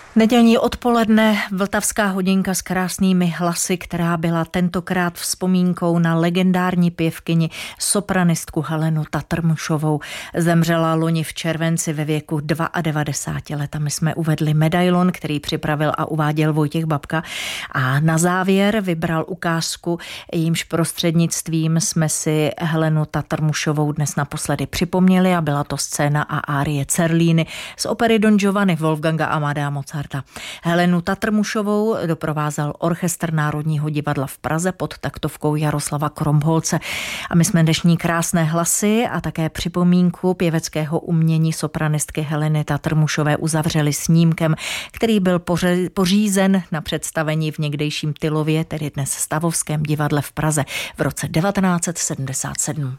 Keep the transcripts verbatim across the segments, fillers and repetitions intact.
Nedělní odpoledne, vltavská hodinka s krásnými hlasy, která byla tentokrát vzpomínkou na legendární pěvkyni, sopranistku Helenu Tatrmušovou. Zemřela loni v červenci ve věku devadesát dva let. A my jsme uvedli medailon, který připravil a uváděl Vojtěch Babka. A na závěr vybral ukázku, jímž prostřednictvím jsme si Helenu Tatrmušovou dnes naposledy připomněli, a byla to scéna a árie Cerlíny z opery Don Giovanni Wolfganga Amadea Mozarta. Helenu Tatrmušovou doprovázel orchestr Národního divadla v Praze pod taktovkou Jaroslava Kromholce. A my jsme dnešní krásné hlasy a také připomínku pěveckého umění sopranistky Heleny Tatrmušové uzavřeli snímkem, který byl pořízen na představení v někdejším Tylově, tedy dnes Stavovském divadle v Praze v roce devatenáct set sedmdesát sedm.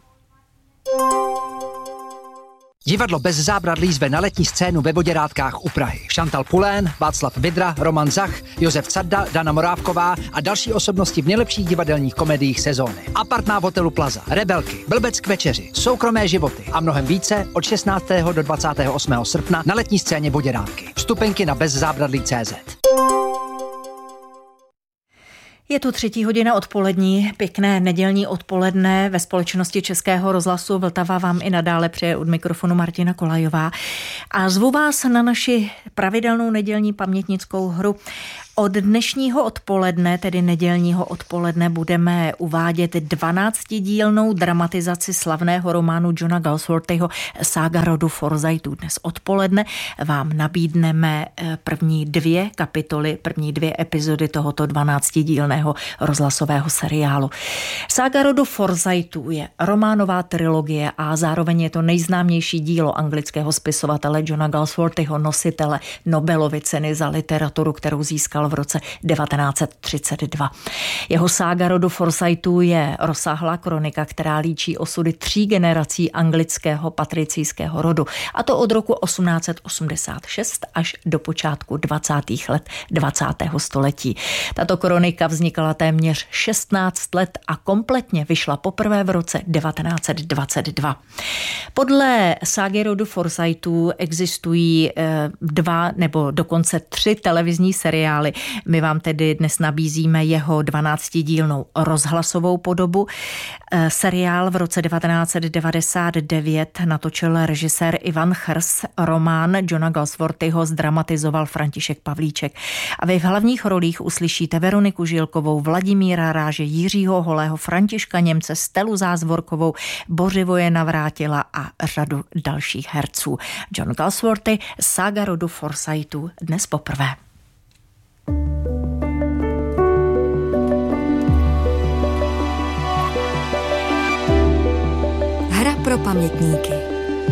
Divadlo Bez zábradlí zve na letní scénu ve Voděrádkách u Prahy. Šantal Pulén, Václav Vidra, Roman Zach, Josef Cadda, Dana Morávková a další osobnosti v nejlepších divadelních komediích sezóny. Apartná v hotelu Plaza, Rebelky, Blbec k večeři, Soukromé životy a mnohem více od šestnáctého do dvacátého osmého srpna na letní scéně Voděrádky. Vstupenky na bezzábradlí tečka cé zet. Je tu třetí hodina odpolední, pěkné nedělní odpoledne ve společnosti Českého rozhlasu Vltava vám i nadále přeje od mikrofonu Martina Kolajová a zvu vás na naši pravidelnou nedělní pamětnickou hru. Od dnešního odpoledne, tedy nedělního odpoledne, budeme uvádět dvanáctidílnou dramatizaci slavného románu Johna Galsworthyho Sága rodu Forsythů. Dnes odpoledne vám nabídneme první dvě kapitoly, první dvě epizody tohoto dvanáctidílného rozhlasového seriálu. Sága rodu Forsythů je románová trilogie a zároveň je to nejznámější dílo anglického spisovatele Johna Galsworthyho, nositele Nobelovy ceny za literaturu, kterou získal v roce devatenáct set třicet dva. Jeho Sága rodu Forsythů je rozsáhlá kronika, která líčí osudy tří generací anglického patricijského rodu, a to od roku osmnáct set osmdesát šest až do počátku dvacátých let dvacátého století. Tato kronika vznikala téměř šestnáct let a kompletně vyšla poprvé v roce devatenáct set dvacet dva. Podle Ságy rodu Forsythů existují dva nebo dokonce tři televizní seriály. My vám tedy dnes nabízíme jeho dvanáctidílnou rozhlasovou podobu. Seriál v roce devatenáct set devadesát devět natočil režisér Ivan Chrs, román Johna Galsworthyho zdramatizoval František Pavlíček. A vy v hlavních rolích uslyšíte Veroniku Žilkovou, Vladimíra Ráže, Jiřího Holého, Františka Němce, Stelu Zázvorkovou, Bořivoje Navrátila a řadu dalších herců. John Galsworthy, Sága rodu Forsythů, dnes poprvé. Hra pro pamětníky.